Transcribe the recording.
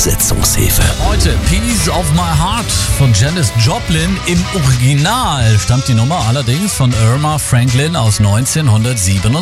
Übersetzungshilfe. Heute Piece of My Heart von Janis Joplin. Im Original stammt die Nummer allerdings von Irma Franklin aus 1977.